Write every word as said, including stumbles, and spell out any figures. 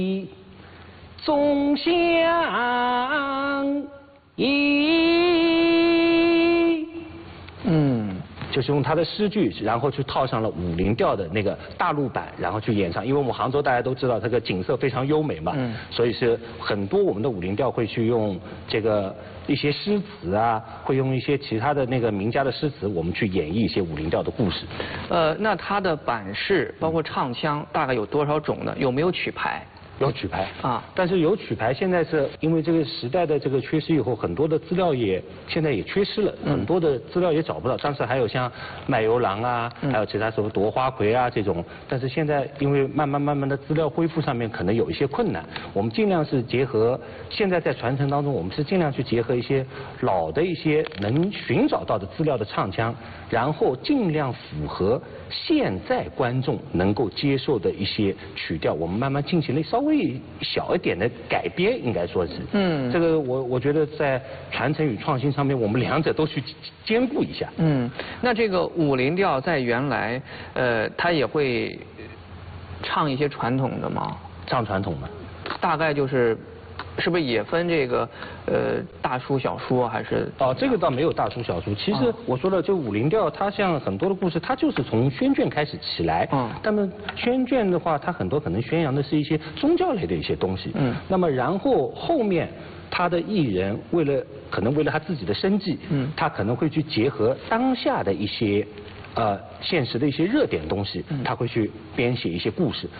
总相依。嗯。就是用他的诗句，然后去套上了武林调的那个大陆版，然后去演唱。因为我们杭州大家都知道，这个景色非常优美嘛，嗯，所以是很多我们的武林调会去用这个一些诗词啊，会用一些其他的那个名家的诗词，我们去演绎一些武林调的故事。 呃，那它的版式包括唱腔大概有多少种呢？有没有曲牌？ 有曲牌啊， 但是有曲牌，现在是因为这个时代的这个缺失以后，很多的资料也现在也缺失了，嗯、很多的资料也找不到。当时还有像卖油郎啊，嗯、还有其他什么夺花魁啊这种，但是现在因为慢慢慢慢的资料恢复上面可能有一些困难，我们尽量是结合现在在传承当中，我们是尽量去结合一些老的一些能寻找到的资料的唱腔，然后尽量符合现在观众能够接受的一些曲调，我们慢慢进行了稍微小一点的改编，应该说是，嗯，这个我我觉得在传承与创新上面，我们两者都去兼顾一下。 嗯，那这个武林调在原来，呃，它也会唱一些传统的吗？ 唱传统的， 大概就是。是不是也分这个呃大书小书还是？ 哦，这个倒没有大书小书。其实我说了，就武林调，它像很多的故事，它就是从宣卷开始起来。嗯。那么宣卷的话，它很多可能宣扬的是一些宗教类的一些东西。嗯。那么然后后面他的艺人为了可能为了他自己的生计，嗯，他可能会去结合当下的一些呃现实的一些热点东西，他会去编写一些故事。